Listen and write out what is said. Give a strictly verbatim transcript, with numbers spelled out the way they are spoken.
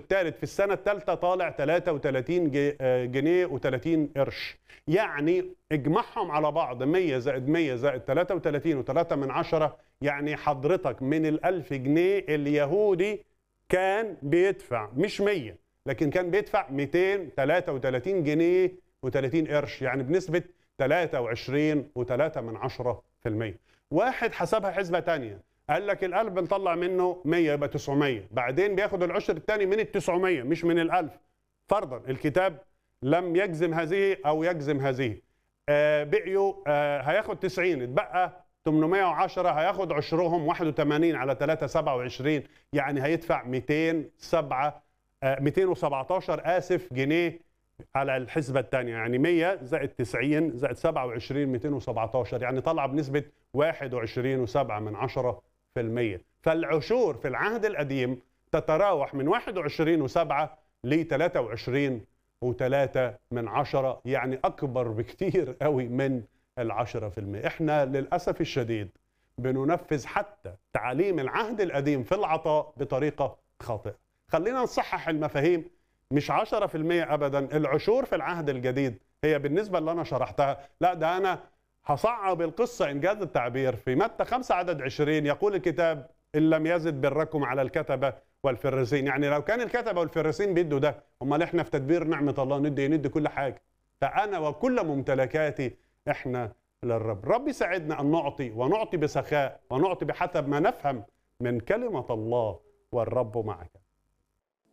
الثالث في السنة الثالثة طالع ثلاثة وثلاثين جنيه و30 قرش. يعني اجمعهم على بعض مية زائد مية زائد ثلاثة وثلاثين وثلاثة من عشرة، يعني حضرتك من الألف جنيه اليهودي كان بيدفع مش مية، لكن كان بيدفع مئتين وثلاثة وثلاثين جنيه و30 قرش، يعني بنسبة ثلاثة وعشرين وثلاثة من عشرة في المية. واحد حسبها حسبة تانية، قال لك الألف بنطلع منه مية يبقى تسعمية، بعدين بياخد العشر الثاني من ال تسعمية مش من الألف. فرضا الكتاب لم يجزم هذه أو يجزم هذه، آه بقيوا آه هياخد تسعين، اتبقى ثمانمية وعشرة، هياخد عشرهم واحد وثمانين على ثلاثة سبعة وعشرين، يعني هيدفع مئتين وسبعة آه مئتين وسبعتاشر آسف جنيه على الحسبة الثانية، يعني مية زائد تسعين زائد سبعة وعشرين مئتين وسبعتاشر، يعني طلع بنسبة واحد وعشرين وسبعة من عشرة في المية. فالعشور في العهد القديم تتراوح من واحد وعشرين وسبعة ل ثلاثة وعشرين وثلاثة من عشرة، يعني أكبر بكتير قوي من العشرة في المية. إحنا للأسف الشديد بننفذ حتى تعاليم العهد القديم في العطاء بطريقة خاطئة. خلينا نصحح المفاهيم، مش عشرة في المية أبدا العشور في العهد الجديد هي بالنسبة اللي أنا شرحتها، لا ده أنا هصعب القصة إنجاز التعبير. في متى خمسة عدد عشرين يقول الكتاب إن لم يزد بركم على الكتبة والفريسين، يعني لو كان الكتبة والفريسين بيدوا ده، امال احنا في تدبير نعمة الله ندي ندي كل حاجة. فأنا وكل ممتلكاتي احنا للرب. رب يساعدنا أن نعطي ونعطي بسخاء ونعطي بحسب ما نفهم من كلمة الله، والرب معك.